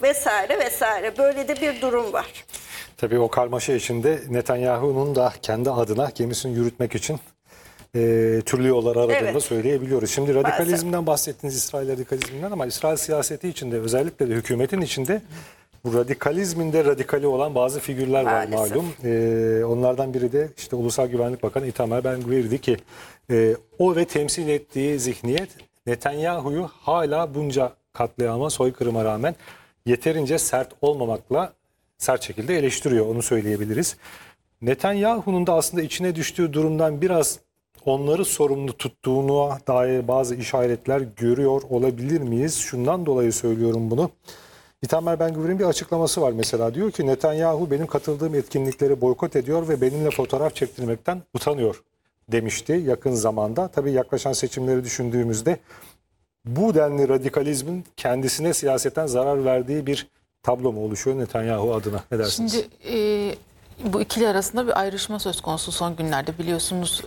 vesaire vesaire. Böyle de bir durum var. Tabii o karmaşa içinde Netanyahu'nun da kendi adına gemisini yürütmek için türlü yollar aradığını da söyleyebiliyoruz. Şimdi radikalizmden bahsettiniz, İsrail radikalizminden, ama İsrail siyaseti içinde, özellikle de hükümetin içinde bu radikalizmin de radikali olan bazı figürler var malum. Onlardan biri de işte Ulusal Güvenlik Bakanı Itamar Ben-Gvir'di ki o ve temsil ettiği zihniyet Netanyahu'yu hala bunca katliama, soykırıma rağmen yeterince sert olmamakla sert şekilde eleştiriyor, onu söyleyebiliriz. Netanyahu'nun da aslında içine düştüğü durumdan biraz onları sorumlu tuttuğuna dair bazı işaretler görüyor olabilir miyiz? Şundan dolayı söylüyorum bunu. Itamar Ben-Gvir'in bir açıklaması var mesela. Diyor ki Netanyahu benim katıldığım etkinlikleri boykot ediyor ve benimle fotoğraf çektirmekten utanıyor demişti yakın zamanda. Tabii yaklaşan seçimleri düşündüğümüzde bu denli radikalizmin kendisine siyaseten zarar verdiği bir tablo mu oluşuyor Netanyahu adına? Ne dersiniz? Şimdi bu ikili arasında bir ayrışma söz konusu son günlerde. Biliyorsunuz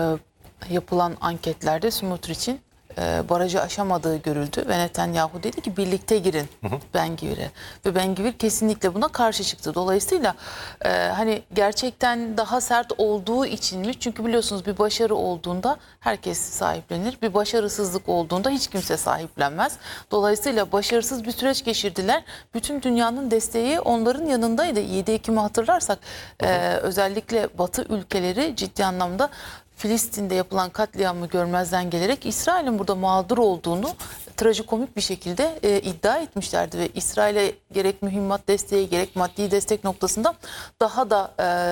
yapılan anketlerde Smotrich'in barajı aşamadığı görüldü ve Netanyahu dedi ki birlikte girin Ben-Gvir'e. Ve Ben-Gvir kesinlikle buna karşı çıktı. Dolayısıyla hani gerçekten daha sert olduğu için mi? Çünkü biliyorsunuz bir başarı olduğunda herkes sahiplenir. Bir başarısızlık olduğunda hiç kimse sahiplenmez. Dolayısıyla başarısız bir süreç geçirdiler. Bütün dünyanın desteği onların yanındaydı. 7 Ekim'i hatırlarsak özellikle Batı ülkeleri ciddi anlamda Filistin'de yapılan katliamı görmezden gelerek İsrail'in burada mağdur olduğunu trajikomik bir şekilde iddia etmişlerdi ve İsrail'e gerek mühimmat desteği gerek maddi destek noktasında daha da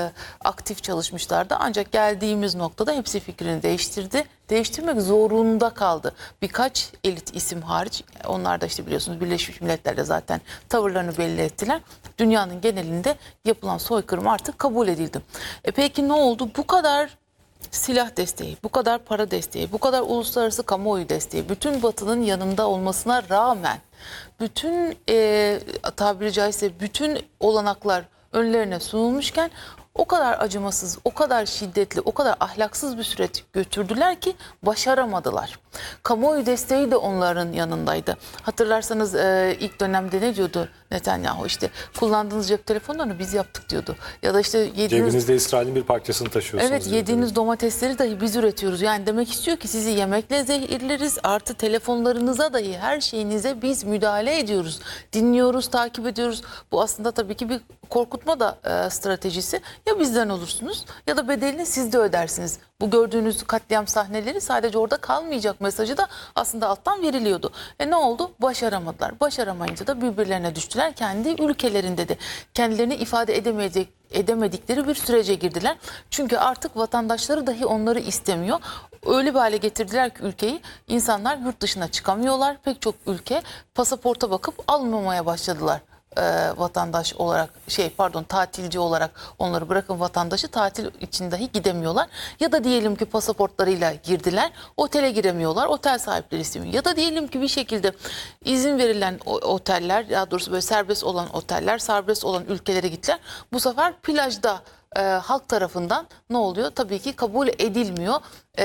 aktif çalışmışlardı. Ancak geldiğimiz noktada hepsi fikrini değiştirdi. Değiştirmek zorunda kaldı. Birkaç elit isim hariç, onlar da işte biliyorsunuz Birleşmiş Milletler'de zaten tavırlarını belli ettiler. Dünyanın genelinde yapılan soykırım artık kabul edildi. Peki ne oldu? Bu kadar silah desteği, bu kadar para desteği, bu kadar uluslararası kamuoyu desteği, bütün Batı'nın yanında olmasına rağmen bütün tabiri caizse bütün olanaklar önlerine sunulmuşken o kadar acımasız, o kadar şiddetli, o kadar ahlaksız bir süreç götürdüler ki başaramadılar. Kamuoyu desteği de onların yanındaydı. Hatırlarsanız ilk dönemde ne diyordu Netanyahu? İşte kullandığınız cep telefonlarını biz yaptık diyordu. Ya da işte yediğiniz... Cebinizde İsrail'in bir parçasını taşıyorsunuz. Evet, yediğiniz domatesleri dahi biz üretiyoruz. Yani demek istiyor ki sizi yemekle zehirleriz. Artı telefonlarınıza dahi her şeyinize biz müdahale ediyoruz. Dinliyoruz, takip ediyoruz. Bu aslında tabii ki bir korkutma da stratejisi. Ya bizden olursunuz ya da bedelini siz de ödersiniz. Bu gördüğünüz katliam sahneleri sadece orada kalmayacak mesajı da aslında alttan veriliyordu. Ne oldu? Başaramadılar. Başaramayınca da birbirlerine düştüler. Kendi ülkelerinde de kendilerini ifade edemedikleri bir sürece girdiler. Çünkü artık vatandaşları dahi onları istemiyor. Öyle bir hale getirdiler ki ülkeyi, insanlar yurt dışına çıkamıyorlar. Pek çok ülke pasaporta bakıp almamaya başladılar. Vatandaş olarak tatilci olarak onları bırakın, vatandaşı tatil için dahi gidemiyorlar. Ya da diyelim ki pasaportlarıyla girdiler, otele giremiyorlar, otel sahipleri istemiyor. Ya da diyelim ki bir şekilde izin verilen oteller, daha doğrusu böyle serbest olan oteller, serbest olan ülkelere gittiler. Bu sefer plajda halk tarafından ne oluyor? Tabii ki kabul edilmiyor.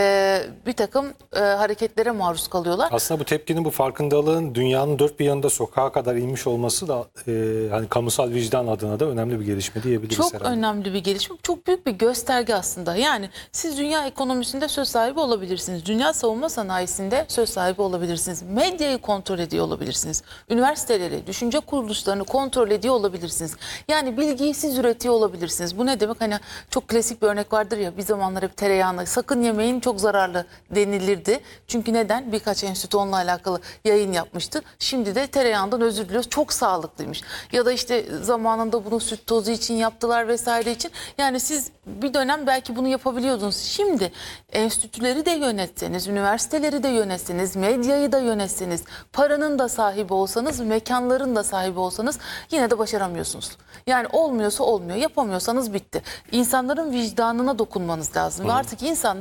Bir takım hareketlere maruz kalıyorlar. Aslında bu tepkinin, bu farkındalığın dünyanın dört bir yanında sokağa kadar inmiş olması da hani kamusal vicdan adına da önemli bir gelişme diyebiliriz çok herhalde. önemli bir gelişme. Çok büyük bir gösterge aslında. Yani siz dünya ekonomisinde söz sahibi olabilirsiniz. Dünya savunma sanayisinde söz sahibi olabilirsiniz. Medyayı kontrol ediyor olabilirsiniz. Üniversiteleri, düşünce kuruluşlarını kontrol ediyor olabilirsiniz. Yani bilgiyi siz üretiyor olabilirsiniz. Bu ne demek? Hani çok klasik bir örnek vardır ya, bir zamanlar hep tereyağını sakın yemeyin, çok zararlı denilirdi. Çünkü neden? Birkaç enstitü onunla alakalı yayın yapmıştı. Şimdi de tereyağından özür diliyoruz, çok sağlıklıymış. Ya da işte zamanında bunu süt tozu için yaptılar vesaire için. Yani siz bir dönem belki bunu yapabiliyordunuz. Şimdi enstitüleri de yönetseniz, üniversiteleri de yönetseniz, medyayı da yönetseniz, paranın da sahibi olsanız, mekanların da sahibi olsanız yine de başaramıyorsunuz. Yani olmuyorsa olmuyor, yapamıyorsanız bitti. İnsanların vicdanına dokunmanız lazım. Ve artık insanlar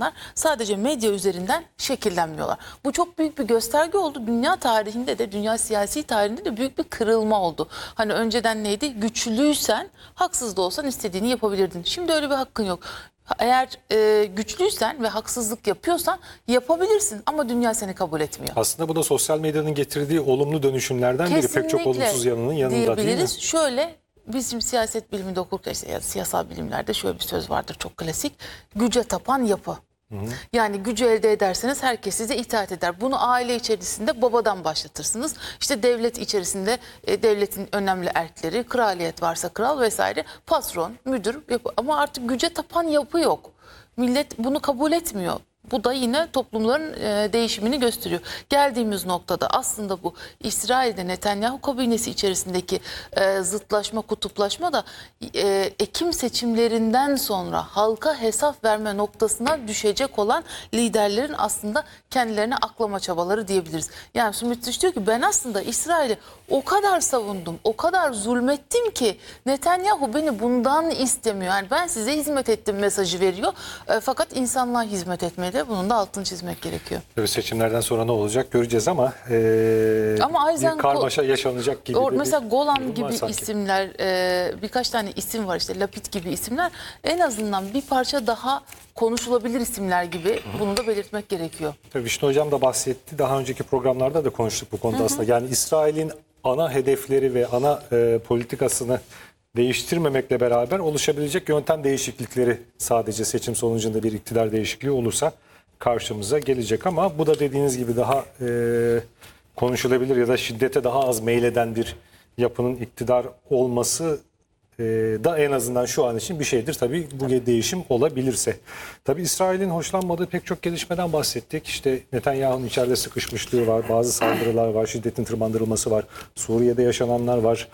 sadece medya üzerinden şekillenmiyorlar. Bu çok büyük bir gösterge oldu. Dünya tarihinde de, dünya siyasi tarihinde de büyük bir kırılma oldu. Hani önceden neydi? Güçlüysen, haksız da olsan istediğini yapabilirdin. Şimdi öyle bir hakkın yok. Eğer güçlüysen ve haksızlık yapıyorsan yapabilirsin ama dünya seni kabul etmiyor. Aslında bu da sosyal medyanın getirdiği olumlu dönüşümlerden biri. Pek çok olumsuz yanının yanında değil mi? Şöyle, bizim siyaset biliminde okurken işte, ya da siyasal bilimlerde şöyle bir söz vardır çok klasik. Güce tapan yapı. Yani gücü elde ederseniz herkes size itaat eder. Bunu aile içerisinde babadan başlatırsınız. İşte devlet içerisinde devletin önemli erkleri, kraliyet varsa kral vesaire, patron, müdür yapı. Ama artık güce tapan yapı yok. Millet bunu kabul etmiyor. Bu da yine toplumların değişimini gösteriyor. Geldiğimiz noktada aslında bu İsrail'de Netanyahu kabinesi içerisindeki zıtlaşma, kutuplaşma da Ekim seçimlerinden sonra halka hesap verme noktasına düşecek olan liderlerin aslında kendilerine aklama çabaları diyebiliriz. Yani Sümütüş diyor ki ben aslında İsrail'i o kadar savundum, o kadar zulmettim ki Netanyahu beni bundan istemiyor. Yani ben size hizmet ettim mesajı veriyor. Fakat insanlığa hizmet etmedi. Bunun da altını çizmek gerekiyor. Tabii seçimlerden sonra ne olacak göreceğiz ama Ayzen bir karmaşa yaşanacak gibi de mesela bir Golan durum gibi var sanki. isimler, birkaç tane isim var işte, Lapid gibi isimler, en azından bir parça daha konuşulabilir isimler gibi, bunu da belirtmek gerekiyor. Tabii Vişnu Hocam da bahsetti. Daha önceki programlarda da konuştuk bu konuda aslında. Yani İsrail'in ana hedefleri ve ana politikasını değiştirmemekle beraber oluşabilecek yöntem değişiklikleri, sadece seçim sonucunda bir iktidar değişikliği olursa karşımıza gelecek. Ama bu da dediğiniz gibi daha konuşulabilir ya da şiddete daha az meyleden bir yapının iktidar olması da en azından şu an için bir şeydir. Tabii bu değişim olabilirse. Tabii İsrail'in hoşlanmadığı pek çok gelişmeden bahsettik. İşte Netanyahu'nun içeride sıkışmışlığı var, bazı saldırılar var, şiddetin tırmandırılması var, Suriye'de yaşananlar var.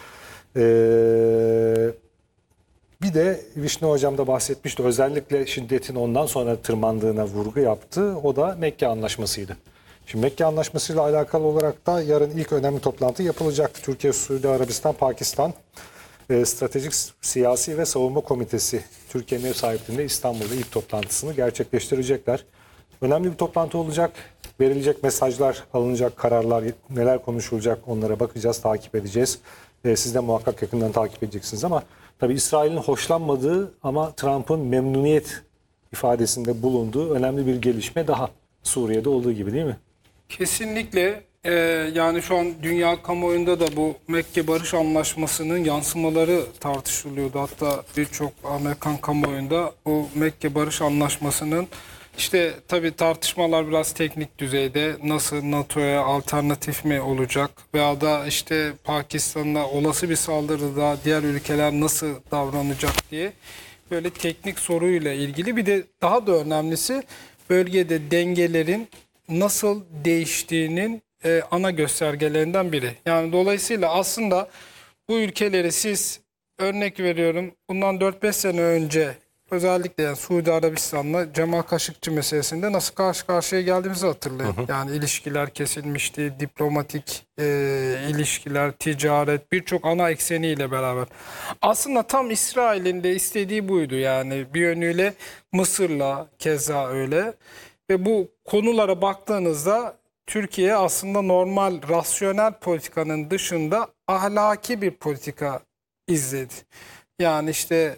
Bir de Vişnu Hocam da bahsetmişti. Özellikle şiddetin ondan sonra tırmandığına vurgu yaptı. O da Mekke Anlaşması'ydı. Şimdi Mekke Anlaşması ile alakalı olarak da yarın ilk önemli toplantı yapılacaktı. Türkiye, Suudi Arabistan, Pakistan Stratejik Siyasi ve Savunma Komitesi Türkiye'nin ev sahipliğinde İstanbul'da ilk toplantısını gerçekleştirecekler. Önemli bir toplantı olacak. Verilecek mesajlar, alınacak kararlar, neler konuşulacak onlara bakacağız, takip edeceğiz. Siz de muhakkak yakından takip edeceksiniz ama tabii İsrail'in hoşlanmadığı ama Trump'ın memnuniyet ifadesinde bulunduğu önemli bir gelişme daha Suriye'de olduğu gibi değil mi? Kesinlikle. Yani şu an dünya kamuoyunda da bu Mekke Barış Anlaşması'nın yansımaları tartışılıyordu. Hatta birçok Amerikan kamuoyunda bu Mekke Barış Anlaşması'nın işte tabii tartışmalar biraz teknik düzeyde, nasıl NATO'ya alternatif mi olacak veya da işte Pakistan'a olası bir saldırıda diğer ülkeler nasıl davranacak diye böyle teknik soruyla ilgili, bir de daha da önemlisi bölgede dengelerin nasıl değiştiğinin ana göstergelerinden biri. Yani dolayısıyla aslında bu ülkeleri siz, örnek veriyorum, bundan 4-5 sene önce özellikle yani Suudi Arabistan'la Cemal Kaşıkçı meselesinde nasıl karşı karşıya geldiğimizi hatırlayın. Yani ilişkiler kesilmişti, diplomatik ilişkiler, ticaret, birçok ana ekseniyle beraber. Aslında tam İsrail'in de istediği buydu, yani bir yönüyle Mısır'la keza öyle. Ve bu konulara baktığınızda Türkiye aslında normal, rasyonel politikanın dışında ahlaki bir politika izledi. Yani işte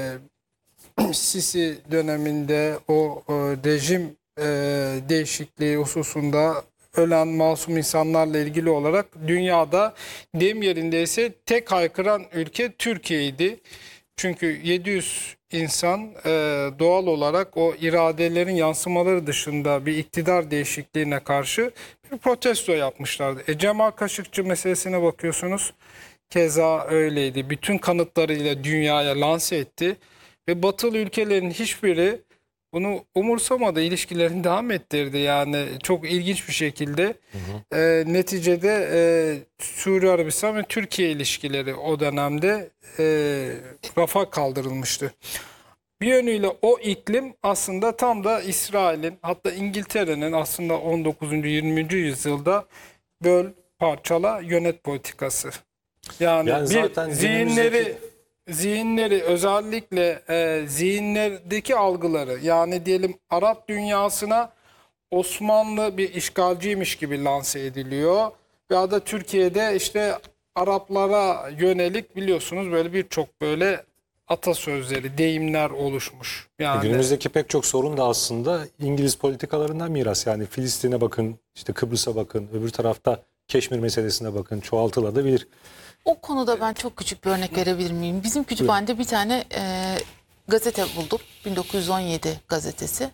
Sisi döneminde o rejim değişikliği hususunda ölen masum insanlarla ilgili olarak dünyada deyim yerindeyse tek haykıran ülke Türkiye'ydi. Çünkü 700 insan doğal olarak o iradelerin yansımaları dışında bir iktidar değişikliğine karşı bir protesto yapmışlardı. Cemal Kaşıkçı meselesine bakıyorsunuz, keza öyleydi. Bütün kanıtlarıyla dünyaya lanse etti ve batılı ülkelerin hiçbiri bunu umursamadı, ilişkilerini devam ettirdi. Yani çok ilginç bir şekilde neticede Suudi Arabistan ve Türkiye ilişkileri o dönemde rafa kaldırılmıştı. Bir yönüyle o iklim aslında tam da İsrail'in, hatta İngiltere'nin aslında 19. 20. yüzyılda böl, parçala, yönet politikası. Yani bir zaten zihinleri zihinleri, özellikle zihinlerdeki algıları, yani diyelim Arap dünyasına Osmanlı bir işgalciymiş gibi lanse ediliyor. Ya da Türkiye'de işte Araplara yönelik biliyorsunuz böyle birçok böyle atasözleri, deyimler oluşmuş. Yani Günümüzdeki pek çok sorun da aslında İngiliz politikalarından miras. Yani Filistin'e bakın, işte Kıbrıs'a bakın, öbür tarafta Keşmir meselesine bakın, çoğaltılabilir. O konuda ben çok küçük bir örnek verebilir miyim? Bizim kütüphanede bir tane gazete bulduk. 1917 gazetesi.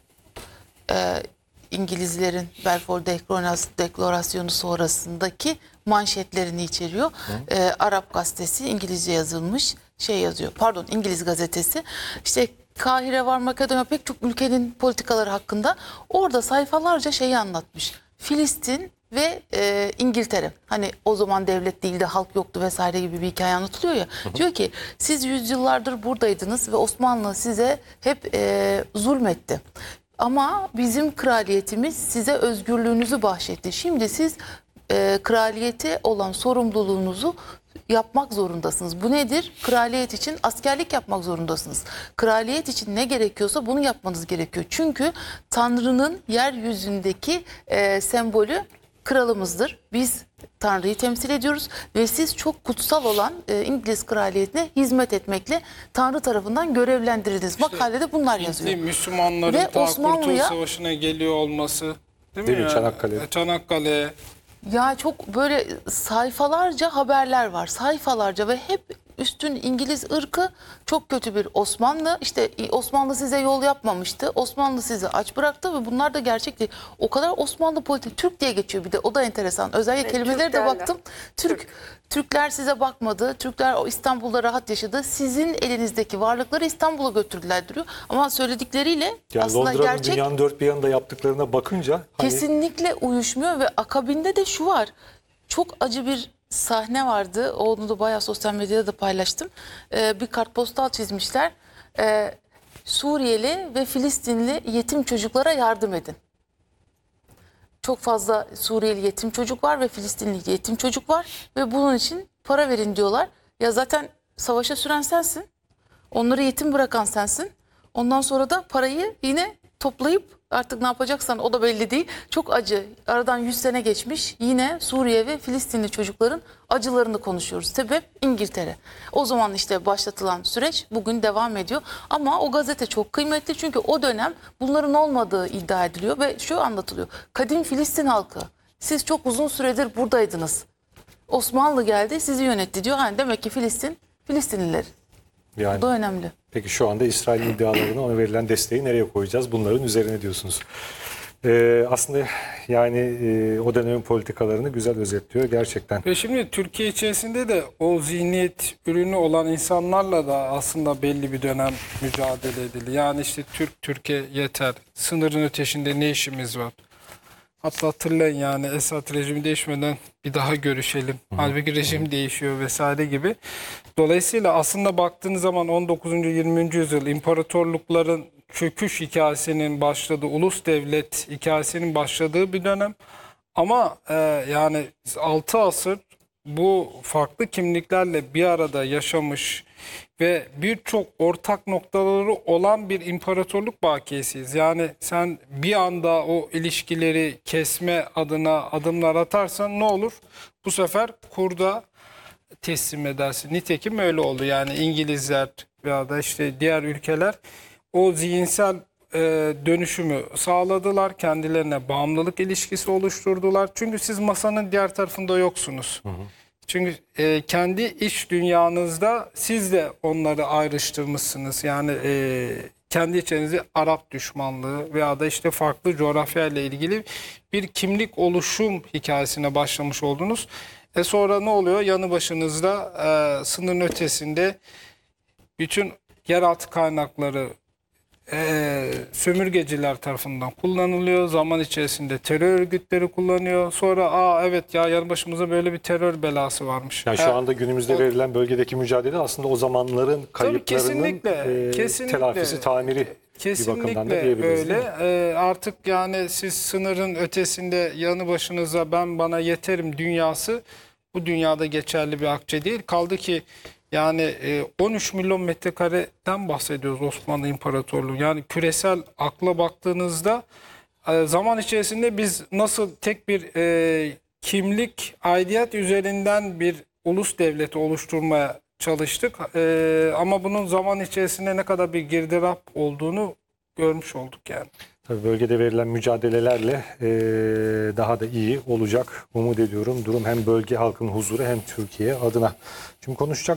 İngilizlerin Balfour Deklarasyonu sonrasındaki manşetlerini içeriyor. Arap gazetesi, İngilizce yazılmış yazıyor. Pardon, İngiliz gazetesi. İşte Kahire var, Makedonya, pek çok ülkenin politikaları hakkında. Orada sayfalarca şeyi anlatmış. Filistin ve İngiltere. Hani o zaman devlet değildi, halk yoktu vesaire gibi bir hikaye anlatılıyor ya. Diyor ki siz yüzyıllardır buradaydınız ve Osmanlı size hep zulmetti. Ama bizim kraliyetimiz size özgürlüğünüzü bahşetti. Şimdi siz kraliyete olan sorumluluğunuzu yapmak zorundasınız. Bu nedir? Kraliyet için askerlik yapmak zorundasınız. Kraliyet için ne gerekiyorsa bunu yapmanız gerekiyor. Çünkü Tanrı'nın yeryüzündeki sembolü kralımızdır. Biz Tanrı'yı temsil ediyoruz ve siz çok kutsal olan İngiliz kraliyetine hizmet etmekle Tanrı tarafından görevlendirildiniz. Makalede bunlar yazıyor. Müslümanların Ve ta Kurtuluş Osmanlı'ya Savaşı'na geliyor olması. Değil Değil mi? mi? Çanakkale. Çanakkale. ya çok böyle sayfalarca haberler var. Sayfalarca ve hep üstün İngiliz ırkı, çok kötü bir Osmanlı. İşte Osmanlı size yol yapmamıştı. Osmanlı sizi aç bıraktı ve bunlar da gerçek değil. O kadar Osmanlı politik, Türk diye geçiyor bir de, o da enteresan. Özellikle Evet, kelimelere Türk de derler. baktım. Türkler size bakmadı. Türkler o İstanbul'da rahat yaşadı. Sizin elinizdeki varlıkları İstanbul'a götürdüler diyor. Ama söyledikleriyle Yani aslında Londra'nın gerçek dünyanın dört bir yanında yaptıklarına bakınca hani kesinlikle uyuşmuyor ve akabinde de şu var. Çok acı bir sahne vardı. Onu da bayağı sosyal medyada da paylaştım. Bir kartpostal çizmişler. Suriyeli ve Filistinli yetim çocuklara yardım edin. Çok fazla Suriyeli yetim çocuk var ve Filistinli yetim çocuk var ve bunun için para verin diyorlar. Ya zaten savaşa süren sensin. Onları yetim bırakan sensin. Ondan sonra da parayı yine toplayıp artık ne yapacaksan o da belli değil. Çok acı. Aradan 100 sene geçmiş. Yine Suriye ve Filistinli çocukların acılarını konuşuyoruz. Sebep İngiltere. O zaman işte başlatılan süreç bugün devam ediyor. Ama o gazete çok kıymetli çünkü o dönem bunların olmadığı iddia ediliyor ve şu anlatılıyor. Kadim Filistin halkı, siz çok uzun süredir buradaydınız. Osmanlı geldi, sizi yönetti diyor. Yani demek ki Filistinliler. yani Bu da önemli. peki şu anda İsrail iddialarını, ona verilen desteği nereye koyacağız? Bunların üzerine diyorsunuz. Aslında yani o dönemin politikalarını güzel özetliyor gerçekten. Ve şimdi Türkiye içerisinde de o zihniyet ürünü olan insanlarla da aslında belli bir dönem mücadele edildi. Yani işte Türkiye yeter, sınırın ötesinde ne işimiz var? Hatta hatırlayın, yani Esad rejimi değişmeden bir daha görüşelim. Halbuki rejim değişiyor vesaire gibi. Dolayısıyla aslında baktığınız zaman 19. 20. yüzyıl imparatorlukların çöküş hikayesinin başladığı, ulus devlet hikayesinin başladığı bir dönem. Ama yani 6 asır bu farklı kimliklerle bir arada yaşamış ve birçok ortak noktaları olan bir imparatorluk bakiyesiyiz. Yani sen bir anda o ilişkileri kesme adına adımlar atarsan ne olur? Bu sefer kurda teslim edersin. Nitekim öyle oldu. Yani İngilizler veya da işte diğer ülkeler o zihinsel dönüşümü sağladılar. Kendilerine bağımlılık ilişkisi oluşturdular. Çünkü siz masanın diğer tarafında yoksunuz. Çünkü kendi iç dünyanızda siz de onları ayrıştırmışsınız. Yani kendi içinizde Arap düşmanlığı veya da işte farklı coğrafya ile ilgili bir kimlik oluşum hikayesine başlamış oldunuz. Sonra ne oluyor? Yanı başınızda sınırın ötesinde bütün yeraltı kaynakları sömürgeciler tarafından kullanılıyor. Zaman içerisinde terör örgütleri kullanıyor. Sonra evet ya, yanı başımıza böyle bir terör belası varmış. Yani şu anda günümüzde verilen bölgedeki mücadele aslında o zamanların kayıplarının telafisi, tamiri bir bakımdan da diyebiliriz. Öyle. Artık yani siz sınırın ötesinde yanı başınıza ben bana yeterim dünyası bu dünyada geçerli bir akçe değil. Kaldı ki Yani 13 milyon metrekareden bahsediyoruz Osmanlı İmparatorluğu. Yani küresel akla baktığınızda zaman içerisinde biz nasıl tek bir kimlik, aidiyet üzerinden bir ulus devleti oluşturmaya çalıştık. Ama bunun zaman içerisinde ne kadar bir girdap olduğunu görmüş olduk yani. Tabii bölgede verilen mücadelelerle daha da iyi olacak umut ediyorum. Durum hem bölge halkının huzuru hem Türkiye adına. Şimdi konuşacak